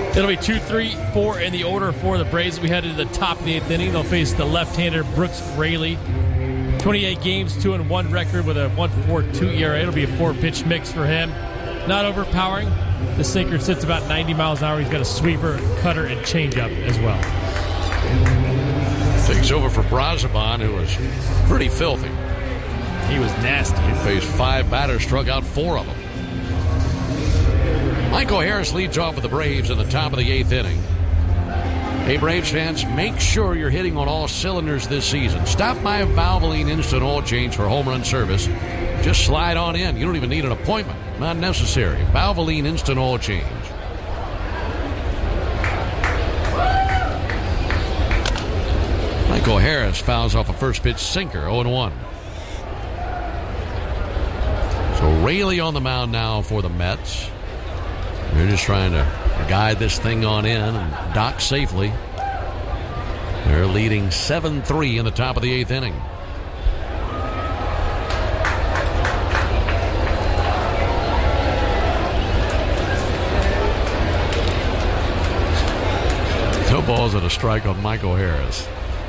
It'll be 2, 3, 4 in the order for the Braves. We head into the top of the 8th inning. They'll face the left-hander Brooks Raley. 28 games, 2-1 record with a 1.42 ERA. It'll be a 4-pitch mix for him. Not overpowering. The sinker sits about 90 miles an hour. He's got a sweeper, cutter, and changeup as well. Takes over for Brazoban, who was pretty filthy. He was nasty. He faced 5 batters, struck out 4 of them. Michael Harris leads off with the Braves in the top of the 8th inning. Hey, Braves fans, make sure you're hitting on all cylinders this season. Stop by Valvoline Instant Oil Change for home run service. Just slide on in. You don't even need an appointment. Not necessary. Valvoline Instant Oil Change. Michael Harris fouls off a first pitch sinker, 0-1. So Raley on the mound now for the Mets. They're just trying to guide this thing on in and dock safely. They're leading 7-3 in the top of the 8th inning. No balls and a strike on Michael Harris.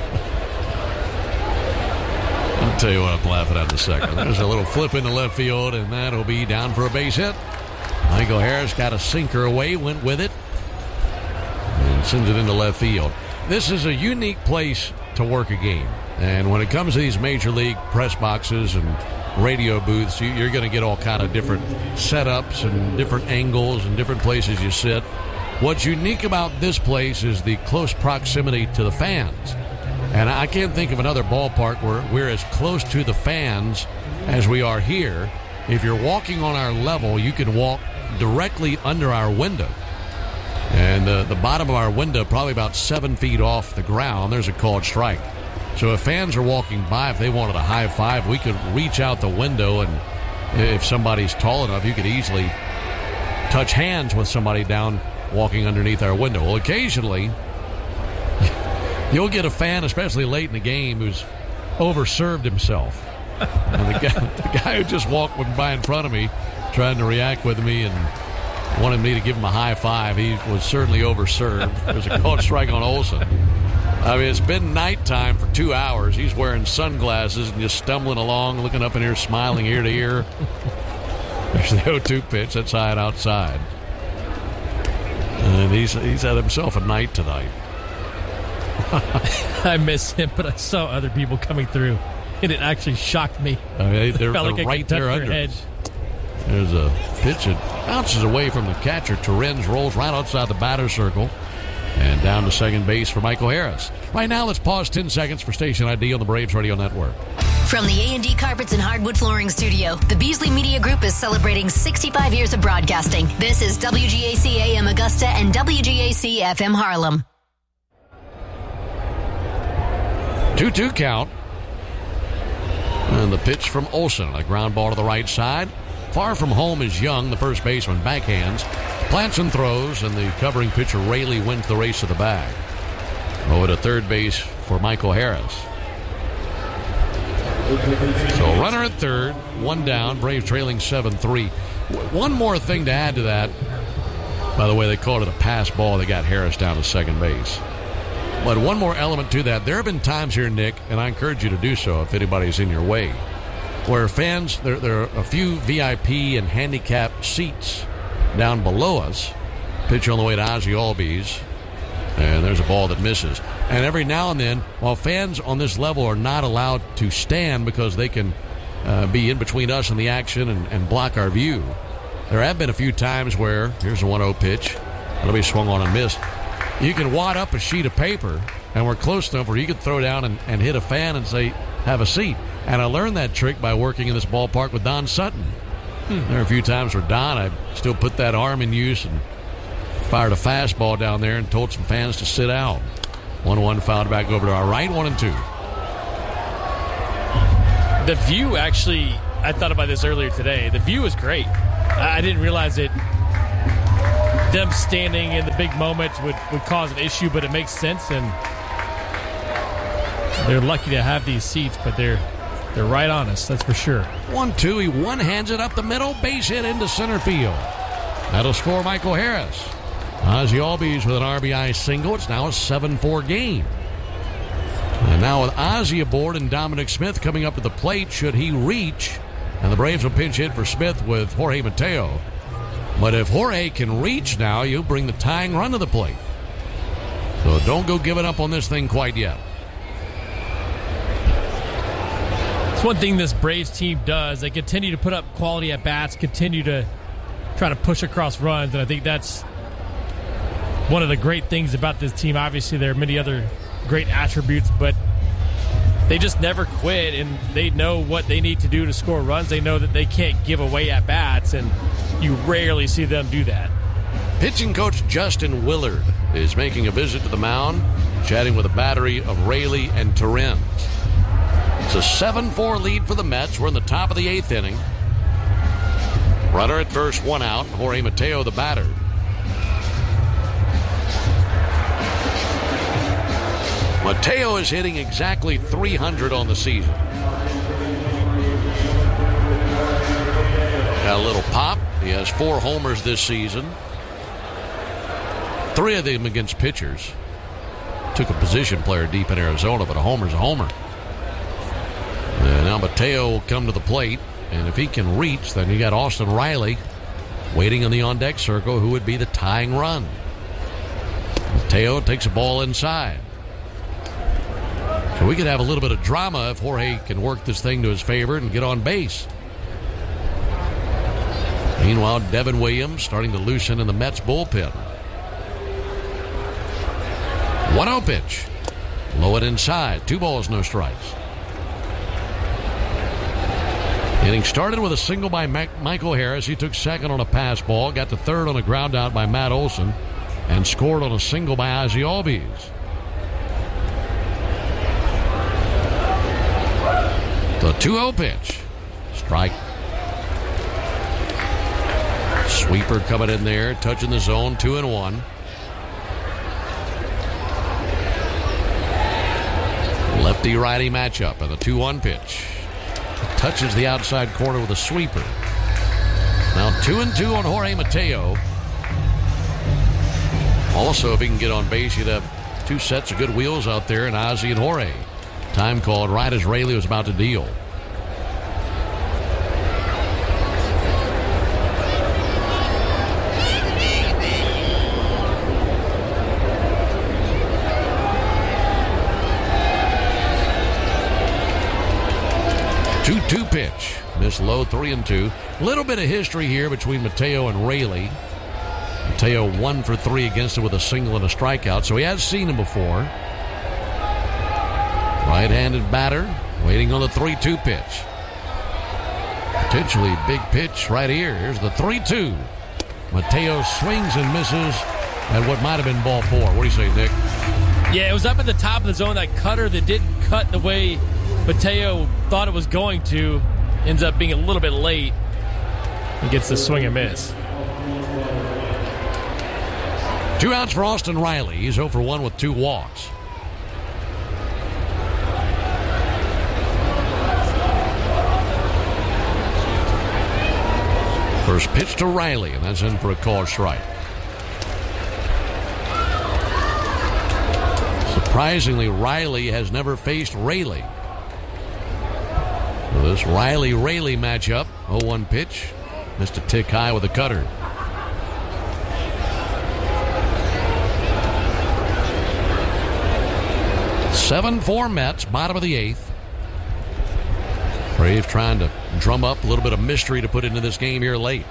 I'll tell you what I'm laughing at in a second. There's a little flip into left field, and that'll be down for a base hit. Michael Harris got a sinker away, went with it, and sends it into left field. This is a unique place to work a game. And when it comes to these major league press boxes and radio booths, you're going to get all kind of different setups and different angles and different places you sit. What's unique about this place is the close proximity to the fans. And I can't think of another ballpark where we're as close to the fans as we are here. If you're walking on our level, you can walk directly under our window. And the bottom of our window, probably about 7 feet off the ground, there's a called strike. So if fans are walking by, if they wanted a high five, we could reach out the window, and if somebody's tall enough, you could easily touch hands with somebody down walking underneath our window. Well, occasionally, you'll get a fan, especially late in the game, who's overserved himself. And the guy who just walked by in front of me, trying to react with me and wanted me to give him a high five, he was certainly overserved. There's a called strike on Olson. I mean, it's been nighttime for 2 hours. He's wearing sunglasses and just stumbling along, looking up in here, smiling ear to ear. There's the 0-2 pitch. That's high and outside. And he's had himself a night tonight. I miss him, but I saw other people coming through, and it actually shocked me. They're like right there under head. There's a pitch that bounces away from the catcher. Torrens rolls right outside the batter's circle and down to second base for Michael Harris. Right now, let's pause 10 seconds for station ID on the Braves Radio Network. From the A&D Carpets and Hardwood Flooring Studio, the Beasley Media Group is celebrating 65 years of broadcasting. This is WGAC AM Augusta and WGAC FM Harlem. 2-2 count. And the pitch from Olson, a ground ball to the right side. Far from home is Young, the first baseman, backhands. Plants and throws, and the covering pitcher Raley wins the race to the bag. Over to third base for Michael Harris. So runner at third, one down, Braves trailing 7-3. One more thing to add to that. By the way, they called it a pass ball. They got Harris down to second base. But one more element to that. There have been times here, Nick, and I encourage you to do so if anybody's in your way, where fans, there are a few VIP and handicap seats down below us. Pitch on the way to Ozzie Albies, and there's a ball that misses. And every now and then, while fans on this level are not allowed to stand because they can be in between us and the action and block our view, there have been a few times where, here's a 1-0 pitch, it'll be swung on and missed. You can wad up a sheet of paper, and we're close enough where you could throw down and hit a fan and say, have a seat. And I learned that trick by working in this ballpark with Don Sutton. There are a few times where Don, I still put that arm in use and fired a fastball down there and told some fans to sit out. 1-1 fouled back over to our right, 1-2. The view, actually, I thought about this earlier today. The view is great. I didn't realize it. Them standing in the big moments would cause an issue, but it makes sense, and they're lucky to have these seats, but they're right on us, that's for sure. 1-2, he one-hands it up the middle, base hit into center field. That'll score Michael Harris. Ozzie Albies with an RBI single. It's now a 7-4 game. And now with Ozzie aboard and Dominic Smith coming up to the plate, should he reach, and the Braves will pinch hit for Smith with Jorge Mateo. But if Jorge can reach now, you'll bring the tying run to the plate. So don't go giving up on this thing quite yet. It's one thing this Braves team does. They continue to put up quality at-bats, continue to try to push across runs, and I think that's one of the great things about this team. Obviously, there are many other great attributes, but they just never quit, and they know what they need to do to score runs. They know that they can't give away at-bats, and you rarely see them do that. Pitching coach Justin Willard is making a visit to the mound, chatting with a battery of Raley and Torrens. It's a 7-4 lead for the Mets. We're in the top of the 8th inning. Runner at first, 1 out. Jorge Mateo, the batter. Mateo is hitting exactly .300 on the season. Got a little pop. He has 4 homers this season. 3 of them against pitchers. Took a position player deep in Arizona, but a homer's a homer. And now Mateo will come to the plate, and if he can reach, then you got Austin Riley waiting in the on-deck circle, who would be the tying run. Mateo takes a ball inside. So we could have a little bit of drama if Jorge can work this thing to his favor and get on base. Meanwhile, Devin Williams starting to loosen in the Mets bullpen. 1-0 pitch. Low it inside. 2 balls, no strikes. Inning started with a single by Michael Harris. He took second on a pass ball, got to third on a ground out by Matt Olson, and scored on a single by Ozzie Albies. The 2-0 pitch. Strike. Sweeper coming in there, touching the zone, 2-1. Lefty-righty matchup, and the 2-1 pitch. Touches the outside corner with a sweeper. Now 2-2 on Jorge Mateo. Also, if he can get on base, you'd have 2 sets of good wheels out there, and Ozzie and Jorge. Time called right as Raley was about to deal. Two pitch. Missed low, 3-2. Little bit of history here between Mateo and Raley. Mateo 1 for 3 against him with a single and a strikeout, so he has seen him before. Right-handed batter, waiting on the 3-2 pitch. Potentially big pitch right here. Here's the 3-2. Mateo swings and misses at what might have been ball 4. What do you say, Nick? Yeah, it was up at the top of the zone. That cutter that didn't cut the way Mateo thought it was going to ends up being a little bit late and gets the swing and miss. 2 outs for Austin Riley. He's 0 for 1 with 2 walks. First pitch to Riley, and that's in for a called strike. Surprisingly, Riley has never faced Raley. So this Riley-Raley matchup, 0-1 pitch, missed a tick high with a cutter. (7-4) Mets, bottom of the 8th. Braves trying to drum up a little bit of mystery to put into this game here late.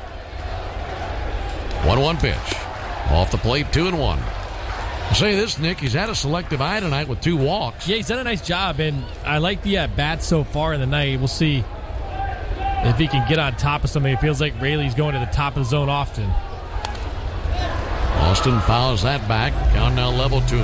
1-1 pitch. Off the plate, 2-1. I'll say this, Nick, he's had a selective eye tonight with 2 walks. Yeah, he's done a nice job, and I like the at-bat so far in the night. We'll see if he can get on top of somebody. It feels like Raley's going to the top of the zone often. Austin fouls that back. Count now level, 2-2.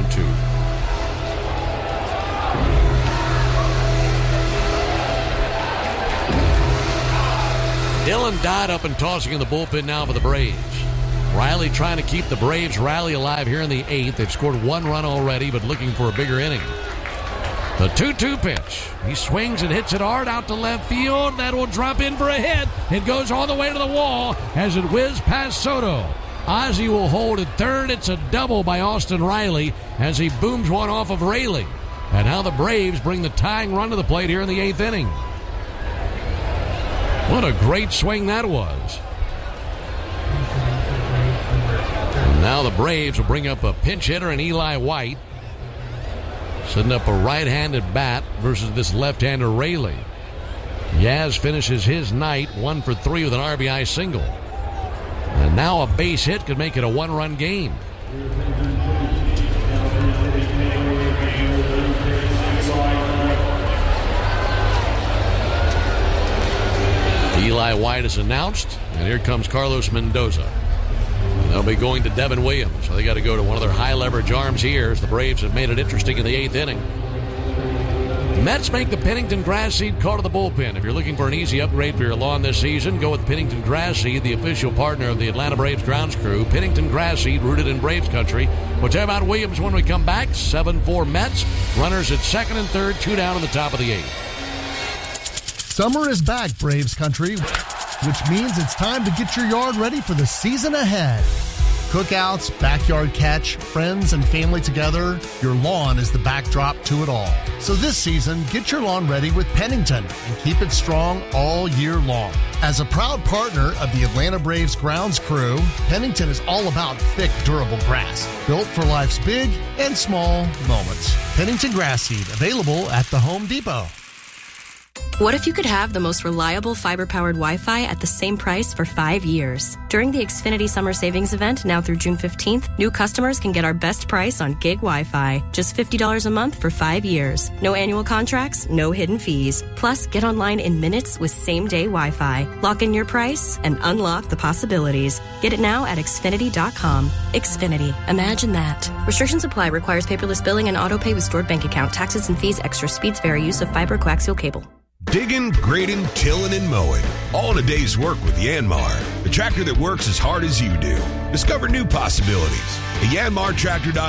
Dylan Dodd up and tossing in the bullpen now for the Braves. Riley trying to keep the Braves rally alive here in the 8th. They've scored 1 run already, but looking for a bigger inning. The 2-2 pitch. He swings and hits it hard out to left field. That will drop in for a hit. It goes all the way to the wall as it whizzes past Soto. Ozzie will hold at third. It's a double by Austin Riley as he booms one off of Raley. And now the Braves bring the tying run to the plate here in the 8th inning. What a great swing that was. And now the Braves will bring up a pinch hitter in Eli White, setting up a right-handed bat versus this left-hander Raley. Yaz finishes his night 1 for 3 with an RBI single. And now a base hit could make it a 1-run game. Eli White is announced, and here comes Carlos Mendoza. And they'll be going to Devin Williams, so they got to go to one of their high-leverage arms here as the Braves have made it interesting in the 8th inning. Mets make the Pennington Grass Seed call to the bullpen. If you're looking for an easy upgrade for your lawn this season, go with Pennington Grass Seed, the official partner of the Atlanta Braves grounds crew. Pennington Grass Seed, rooted in Braves country. We'll tell you about Williams when we come back. 7-4 Mets. Runners at second and third, 2 down in the top of the 8th. Summer is back, Braves country, which means it's time to get your yard ready for the season ahead. Cookouts, backyard catch, friends and family together, your lawn is the backdrop to it all. So this season, get your lawn ready with Pennington and keep it strong all year long. As a proud partner of the Atlanta Braves grounds crew, Pennington is all about thick, durable grass, built for life's big and small moments. Pennington Grass Seed, available at the Home Depot. What if you could have the most reliable fiber-powered Wi-Fi at the same price for 5 years? During the Xfinity Summer Savings Event, now through June 15th, new customers can get our best price on gig Wi-Fi. Just $50 a month for 5 years. No annual contracts, no hidden fees. Plus, get online in minutes with same-day Wi-Fi. Lock in your price and unlock the possibilities. Get it now at Xfinity.com. Xfinity. Imagine that. Restrictions apply. Requires paperless billing and auto pay with stored bank account. Taxes and fees. Extra speeds vary. Use of fiber coaxial cable. Digging, grading, tilling, and mowing. All in a day's work with Yanmar, the tractor that works as hard as you do. Discover new possibilities at yanmartractor.com.